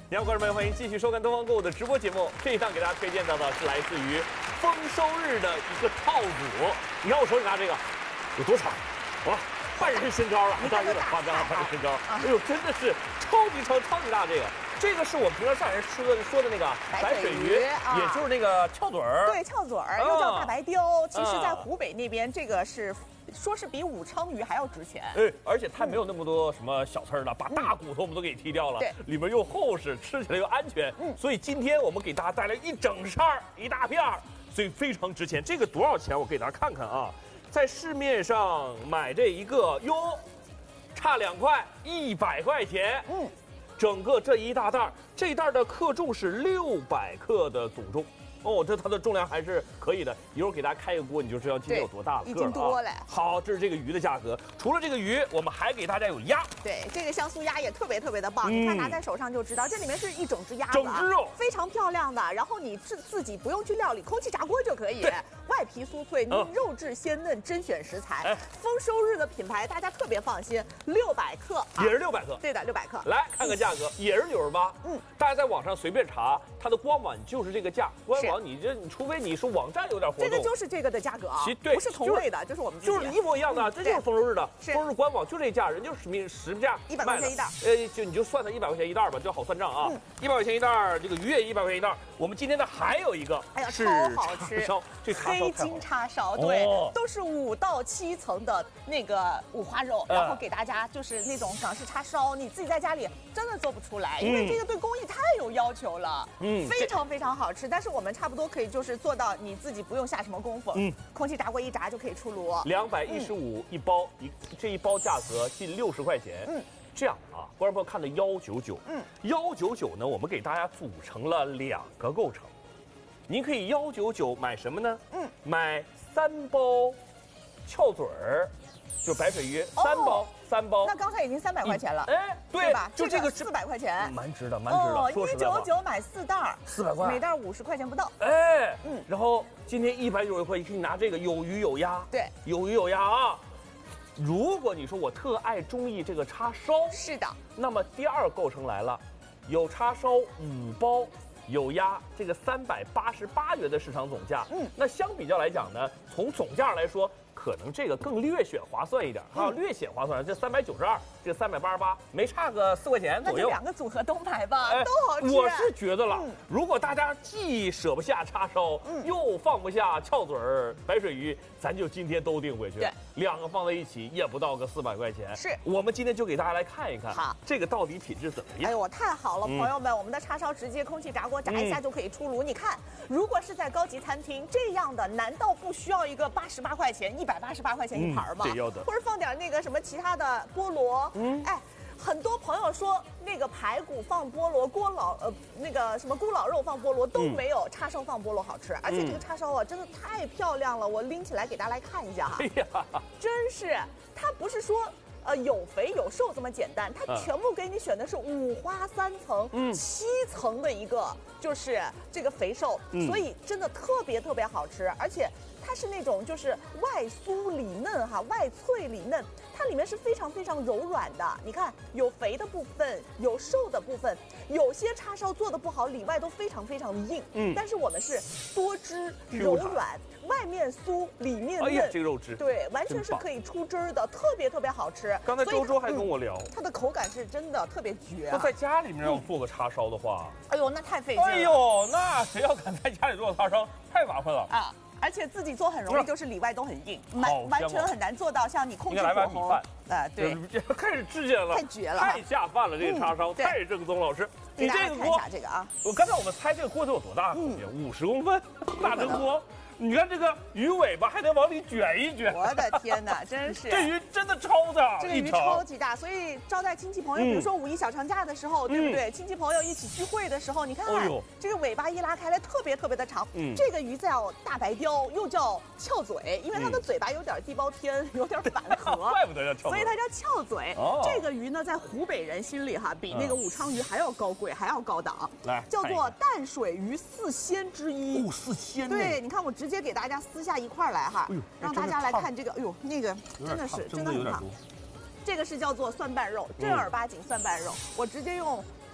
你好，观众朋友，欢迎继续收看东方购物的直播节目。这一档给大家推荐到的是来自于丰收日的一个套组。你看我手里拿这个有多长？哇，半人身高了，当然有点夸张了，半人身高。哎呦，真的是超级大这个。这个是我们平常上人说的那个白水鱼，也就是那个翘嘴儿。 对，翘嘴儿又叫大白鲷。其实，在湖北那边，这个是说是比武昌鱼还要值钱。 哎，而且它没有那么多什么小刺儿了，把大骨头我们都给剔掉了， 对， 里面又厚实，吃起来又安全。所以今天我们给大家带来一整扇儿，一大片儿，所以非常值钱。这个多少钱？我给大家看看啊，在市面上买这一个哟，差2块，100块钱。整个这一大袋儿，这一袋的克重是600克的总重。哦，这它的重量还是可以的。一会儿给大家开个锅，你就知道今天有多大了， 一斤多了。 好，这是这个鱼的价格。除了这个鱼，我们还给大家有鸭。 对，这个香酥鸭也特别的棒，你看拿在手上就知道，这里面是一整只鸭子， 整只肉， 非常漂亮的。然后你自己不用去料理，空气炸锅就可以。外皮酥脆，肉质鲜嫩，甄选食材。丰收日的品牌，大家特别放心，600克， 也是600克。 对的600克。 来看看价格，也是98。大家在网上随便查，它的官网就是这个价。官网你除非你说网站有点活动， 这个就是这个的价格啊， 对， 不是同类的，就是我们就是一模一样的，这就是丰收日的。 丰收日官网就这价，人就是实价 100块钱一袋。 你就算它100块钱一袋吧，就好算账啊。100块钱一袋，这个鱼也100块钱一袋。我们今天的还有一个， 哎呀， 是超好吃， 这黑金叉烧，对，都是5到7层的那个五花肉，然后给大家就是那种港式叉烧，你自己在家里真的做不出来，因为这个对工艺太有要求了，非常好吃。但是我们差不多可以就是做到你自己不用下什么功夫，空气炸锅一炸就可以出炉。 215一包，这一包价格近60块钱。这样啊，观众朋友看的199，199呢，我们给大家组成了2个构成。您可以199买什么呢？买3包翘嘴儿，就白水鱼3包。 那刚才已经300块钱了， 对吧？ 就这个 400块钱， 蛮值的。 说实在话，199买4袋 ，400块， 每袋50块钱不到。 然后今天190块，你可以拿这个有鱼有鸭， 对， 有鱼有鸭啊。如果你说我特爱中意这个叉烧， 是的， 那么第2构成来了，有叉烧5包。有鸭，这个388元的市场总价，那相比较来讲呢，从总价来说，可能这个更略显划算一点啊，略显划算。这392，这个388，没差个4块钱左右。 那就2个组合都买吧，都好吃。 我是觉得了，如果大家既舍不下叉烧，又放不下翘嘴儿、白水鱼，咱就今天都订回去。2个放在一起也不到个400块钱。 是， 我们今天就给大家来看一看， 好， 这个到底品质怎么样？ 哎呦，太好了，朋友们，我们的叉烧直接空气炸锅炸一下就可以出炉。你看，如果是在高级餐厅这样的，难道不需要一个88块钱、188块钱一盘吗？ 要的， 或者放点那个什么其他的菠萝，很多朋友说那个排骨放菠萝，那个什么咕老肉放菠萝都没有叉烧放菠萝好吃，而且这个叉烧啊真的太漂亮了，我拎起来给大家来看一下哈，真是，它不是说有肥有瘦这么简单，它全部给你选的是5花3层、7层的一个就是这个肥瘦，所以真的特别好吃，而且它是那种就是外酥里嫩哈，外脆里嫩，它里面是非常柔软的。你看有肥的部分，有瘦的部分，有些叉烧做的不好，里外都非常的硬。但是我们是多汁柔软，外面酥，里面嫩。 哎呀，这个肉质对，完全是可以出汁儿的，特别好吃。 刚才周还跟我聊， 它的口感是真的特别绝。 那在家里面要做个叉烧的话， 哎呦，那太费劲了。 哎呦，那谁要敢在家里做叉烧，太麻烦了啊！而且自己做很容易，就是里外都很硬，完全很难做到像你控制火候。对， 开始吃起来了， 太绝了， 太下饭了，这个叉烧太正宗了，老师。你这个锅， 这个啊， 我刚才我们猜这个锅得有多大？50公分，大蒸锅。你看这个鱼尾巴还得往里卷一卷， 我的天哪，真是！ 这鱼真的超大， 这个鱼超级大，所以招待亲戚朋友，比如说5一小长假的时候，对不对？亲戚朋友一起聚会的时候，你看，这个尾巴一拉开来，特别的长。这个鱼叫大白鲷，又叫翘嘴，因为它的嘴巴有点地包天，有点反颌， 怪不得叫翘嘴， 所以它叫翘嘴。这个鱼呢，在湖北人心里哈，比那个武昌鱼还要高贵，还要高档，叫做淡水鱼4鲜之一。 4鲜。 对，你看我直接给大家撕下一块来哈，让大家来看这个。哎呦，那个真的很烫。这个是叫做蒜瓣肉，正儿八经蒜瓣肉。我直接用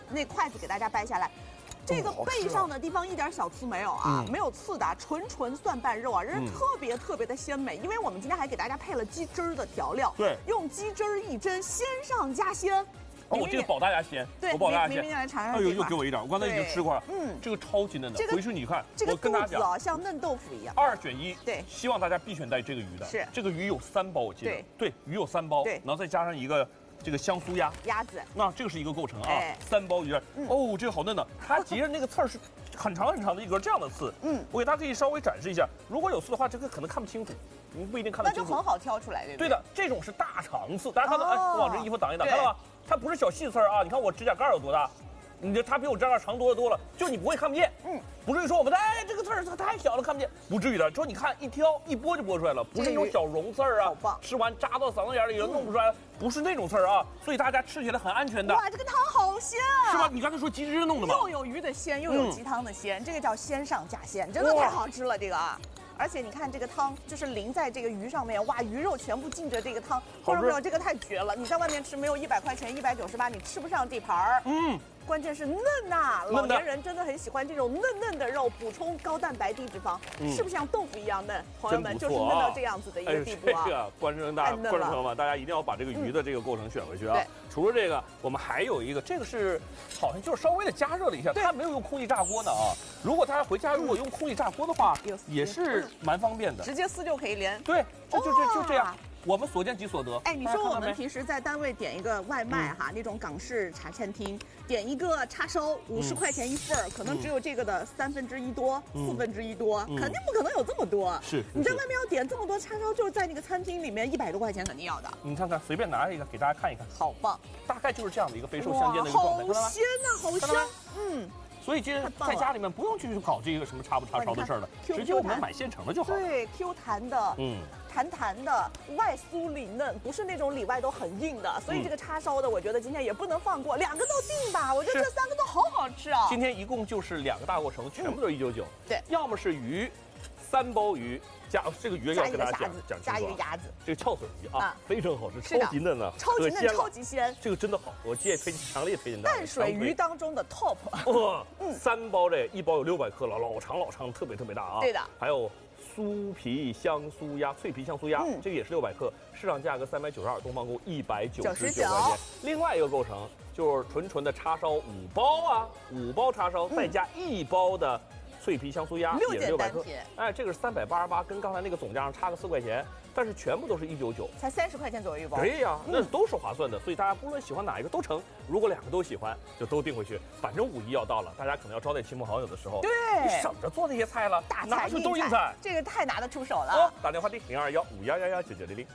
那筷子给大家掰下来。这个背上的地方一点小刺没有啊，没有刺的，纯蒜瓣肉啊，人特别的鲜美。因为我们今天还给大家配了鸡汁儿的调料， 对， 用鸡汁儿一蒸，鲜上加鲜。 哦，我这个保大家鲜， 对， 我保大家鲜。 明明来尝尝。 哎呦，又给我一点，我刚才已经吃过了。这个超级嫩的。回去你看， 这个我跟大家讲啊，像嫩豆腐一样。 2选1， 对， 希望大家必选带这个鱼的。 是， 这个鱼有3包，我记得。对，鱼有3包， 对， 然后再加上一个。这个香酥鸭子， 那这个是一个构成啊，3包鱼，哦，这个好嫩的，它结着那个刺儿是很长的一根这样的刺，我给大家可以稍微展示一下，如果有刺的话，这个可能看不清楚，你不一定看得清楚， 那就很好挑出来，对不对？ 对的，这种是大长刺，大家看到，哎，我往这衣服挡一挡，看到吗？它不是小细刺儿啊，你看我指甲盖有多大。它比我指甲盖长多了，就你不会看不见。不至于说我们哎这个刺儿它太小了看不见，不至于的。说你看一挑一剥就剥出来了，不是那种小绒刺儿啊，吃完扎到嗓子眼里也弄不出来，不是那种刺儿啊，所以大家吃起来很安全的。 哇，这个汤好鲜啊！ 是吧？你刚才说鸡汁弄的吗？ 又有鱼的鲜，又有鸡汤的鲜，这个叫鲜上加鲜，真的太好吃了这个啊！而且你看这个汤就是淋在这个鱼上面，哇，鱼肉全部浸着这个汤，观众朋友，这个太绝了！你在外面吃没有100块钱198，你吃不上这盘儿。关键是嫩呐，老年人真的很喜欢这种嫩的肉，补充高蛋白低脂肪，是不是像豆腐一样嫩？朋友们，就是嫩到这样子的一个地步啊！ 这个观众朋友们，大家一定要把这个鱼的这个过程选回去啊！除了这个，我们还有一个，这个是好像就是稍微的加热了一下，它没有用空气炸锅呢啊！如果大家回家如果用空气炸锅的话，也是蛮方便的， 直接撕就可以连。 对，就这样。我们所见即所得。 哎，你说我们平时在单位点一个外卖哈，那种港式茶餐厅，点一个叉烧50块钱一份儿，可能只有这个的1/3多、1/4多，肯定不可能有这么多。 是， 你在外面要点这么多叉烧，就是在那个餐厅里面100多块钱肯定要的。 你看看，随便拿一个给大家看一看， 好棒！ 大概就是这样的一个肥瘦相间的一个状态， 好鲜呐，好香。 所以其实在家里面不用去搞这个什么叉不叉烧的事儿了，直接我们买现成的就好。 对 ，Q 弹的，弹的，外酥里嫩，不是那种里外都很硬的。所以这个叉烧的，我觉得今天也不能放过，2个都定吧。我觉得这3个都好好吃啊。 今天一共就是2个大过程，全部都是199。 对， 要么是鱼，3包鱼。这个鱼要跟大家讲加一个鸭子， 这个翘腿鱼啊，非常好吃，超级嫩啊， 超级嫩，超级鲜， 这个真的好，我强烈推荐大家。 淡水鱼当中的 top， 哇，3包1包有600克了，老长，特别大啊。 对的， 还有酥皮香酥鸭，脆皮香酥鸭，这个也是600克，市场价格392，东方购199块钱。另外一个构成就是纯的叉烧5包啊，5包叉烧再加1包的。脆皮香酥鸭也是600克，哎，这个是388，跟刚才那个总价上差个4块钱，但是全部都是199， 才30块钱左右一包。 对呀，那都是划算的，所以大家不论喜欢哪一个都成。如果2个都喜欢，就都订回去。反正5一要到了，大家可能要招待亲朋好友的时候， 对， 你省着做那些菜了， 大菜硬菜， 这个太拿得出手了。 打电话订021511199900。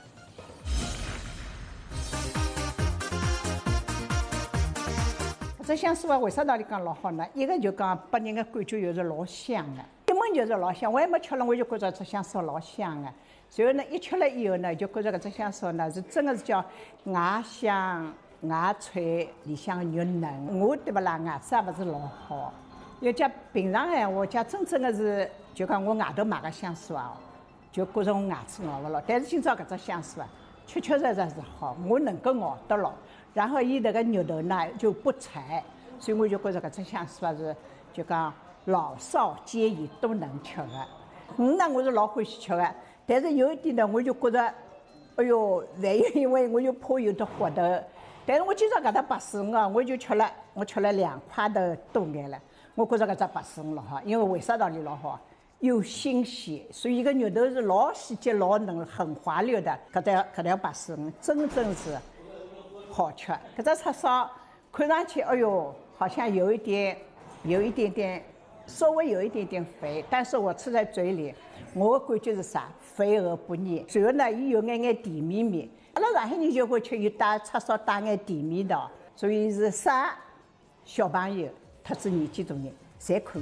这香酥啊，为啥道理讲老好呢？一个就讲拨人的感觉就是老香的，一闻就是老香。我还没吃了，我就觉着这香酥老香的。随后呢，一吃了以后呢，就觉着搿只香酥呢是真的是叫外香外脆，里向肉嫩。我对不啦，牙齿也不是老好，要讲平常闲话，讲真正的是就讲我外头买个香酥啊，就觉着我牙齿咬不牢。但是今朝搿只香酥啊，确实是好，我能够咬得牢。然后伊那个肉头呢就不柴，所以我就觉着搿只香酥啊是就讲老少皆宜都能吃的。鱼呢我是老欢喜吃的，但是有一点呢我就觉着，哎哟，万一因为我就怕有的骨头，但是我今朝搿只白水鱼啊，我吃了2块头多眼了。我觉着搿只白水鱼老好，因为为啥道理老好？又新鲜，所以一个肉头是老细节、老嫩、很滑溜的。搿条白水鱼真正是。好吃，搿只叉烧看上去，哎呦，好像有一点点，稍微有一点点肥，但是我吃在嘴里，我的感觉是啥？肥而不腻。然后呢，伊有眼甜绵绵。阿拉上海人就会吃有带叉烧带眼甜味道，所以是啥小朋友特子年纪大人侪可以。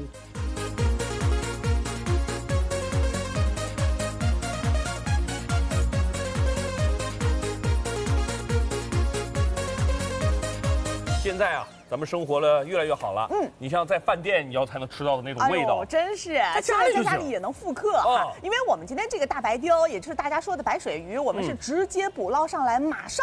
现在啊，咱们生活的越来越好了。你像在饭店，你要才能吃到的那种味道， 真是在家里也能复刻哈。因为我们今天这个大白鲷，也就是大家说的白水鱼，我们是直接捕捞上来，马上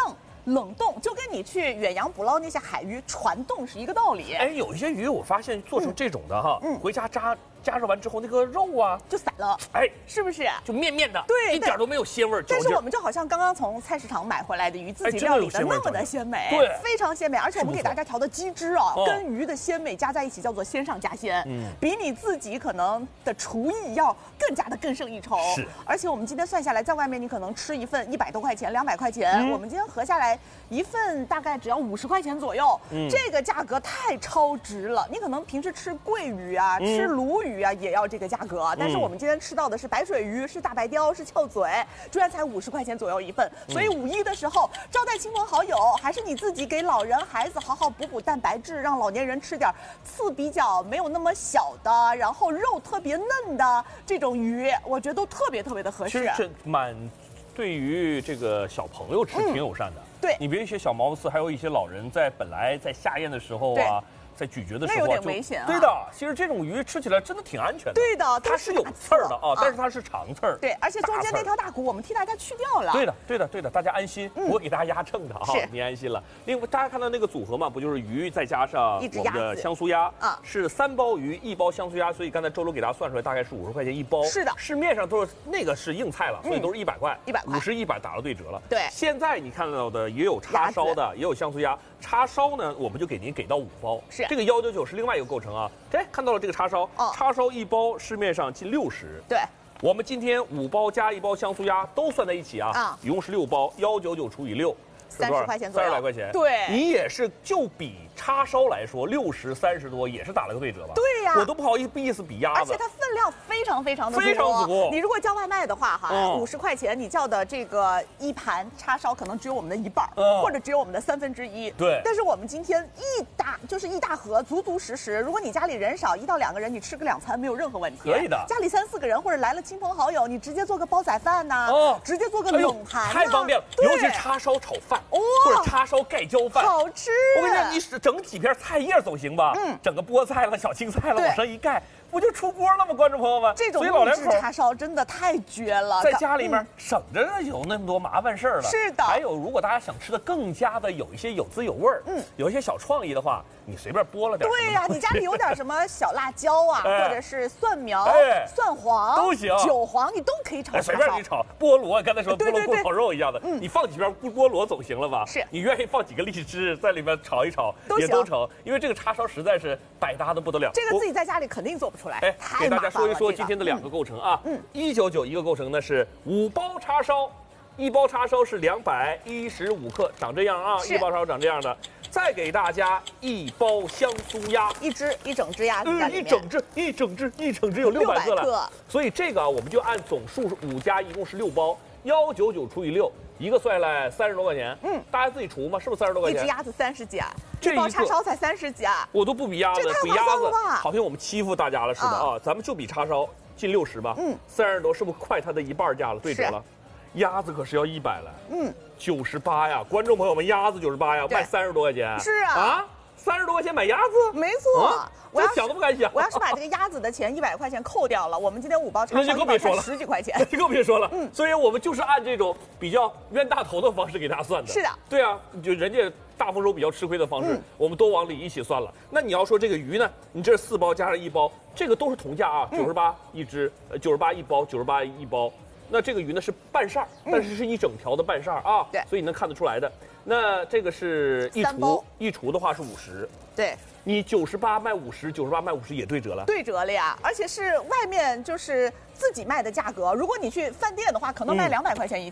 冷冻，就跟你去远洋捕捞那些海鱼传冻是一个道理。 哎，有一些鱼我发现做成这种的哈，回家加热完之后，那个肉啊就散了， 哎， 是不是？ 就面面的， 对， 一点都没有鲜味儿。 但是我们就好像刚刚从菜市场买回来的鱼，自己料理的那么的鲜美， 对， 非常鲜美。而且我们给大家调的鸡汁啊，跟鱼的鲜美加在一起，叫做鲜上加鲜，比你自己可能的厨艺要更胜一筹。 是， 而且我们今天算下来，在外面你可能吃一份100多块钱、200块钱，我们今天合下来一份大概只要50块钱左右，这个价格太超值了。你可能平时吃桂鱼啊、吃鲈鱼啊，也要这个价格，但是我们今天吃到的是白水鱼，是大白鲷，是翘嘴，居然才50块钱左右一份。所以5·1的时候招待亲朋好友，还是你自己给老人孩子好好补蛋白质，让老年人吃点刺比较没有那么小的，然后肉特别嫩的这种鱼，我觉得都特别的合适。 其实这对于这个小朋友吃挺友善的。 对， 你别一些小毛刺，还有一些老人本来在下咽的时候啊。在咀嚼的时候， 那有点危险啊。 对的，其实这种鱼吃起来真的挺安全的。 对的， 它是有刺儿的啊，但是它是长刺儿。 对，而且中间那条大骨我们替大家去掉了。 对的，大家安心，我给大家压秤的啊，你安心了。另外，大家看到那个组合嘛，不就是鱼再加上我们的香酥鸭啊？是3包鱼1包香酥鸭，所以刚才周周给大家算出来大概是50块钱一包。 是的， 市面上都是那个是硬菜了，所以都是100块，50、100打了对折了。 对， 现在你看到的也有叉烧的，也有香酥鸭。叉烧呢，我们就给您给到5包。 是这个199是另外一个构成啊。哎，看到了这个叉烧，叉烧1包市面上近60。 对。 我们今天5包加1包香酥鸭都算在一起啊，一共是6包，199除以6。 30块钱左右， 30来块钱。 对， 你也是就比叉烧来说60、30多，也是打了个对折吧？ 对呀， 我都不好意思比鸭子。 而且它分量非常的足。 你如果叫外卖的话，哈，50块钱你叫的这个一盘叉烧可能只有我们的1半，或者只有我们的1/3。 对。 但是我们今天一大盒，足实。如果你家里人少，1到2个人，你吃个2餐没有任何问题。 可以的。 家里3、4个人或者来了亲朋好友，你直接做个煲仔饭呐，直接做个冷盘， 太方便了。尤其叉烧炒饭。或者叉烧盖浇饭， 好吃。 我跟你讲，你整几片菜叶总行吧？整个菠菜了、小青菜了，往上一盖，不就出锅了吗？观众朋友们， 这种木质叉烧真的太绝了， 在家里面省着有那么多麻烦事儿了。 是的。 还有，如果大家想吃的更加的有一些有滋有味儿，有一些小创意的话，你随便拨了点。 对呀，你家里有点什么小辣椒啊，或者是蒜苗、蒜黄都行， 韭黄你都可以炒。 随便你炒。菠萝，刚才说菠萝锅炒肉一样的，你放几片菠萝总行了吧？ 是。 你愿意放几个荔枝在里面炒一炒，也都成。因为这个叉烧实在是百搭的不得了。 这个自己在家里肯定做不出来。 哎，给大家说一说今天的2个构成啊。199一个构成呢是5包叉烧，1包叉烧是215克，长这样啊，1包叉烧长这样的。再给大家1包香酥鸭， 一整只鸭子在里面， 一整只有600克了。所以这个啊，我们就按总数5加，一共是6包，199除以6，一个算下来30多块钱。大家自己除嘛，是不是30多块钱？ 一只鸭子30几啊，这包叉烧才30几啊， 我都不比鸭子，比鸭子好像我们欺负大家了似的啊。咱们就比叉烧近60吧，30多是不是快它的1半价了？对折了。鸭子可是要100了，98呀！观众朋友们，鸭子98呀，卖30多块钱。 是啊 ，30多块钱买鸭子？ 没错， 我想都不敢想。 我要是把这个鸭子的钱100块钱扣掉了，我们今天5包叉烧那就更别说了 ，10几块钱， 这更别说了。所以我们就是按这种比较冤大头的方式给大家算的。 是的， 对啊，就人家大丰收比较吃亏的方式，我们都往里一起算了。那你要说这个鱼呢，你这4包加上1包，这个都是同价啊，98一只，98一包，98一包。那这个鱼呢是半扇，但是是一整条的半扇啊， 对， 所以你能看得出来的。那这个是一除的话是50， 对， 你98卖50，98卖50也对折了， 对折了呀，而且是外面就是自己卖的价格，如果你去饭店的话，可能卖200块钱一条。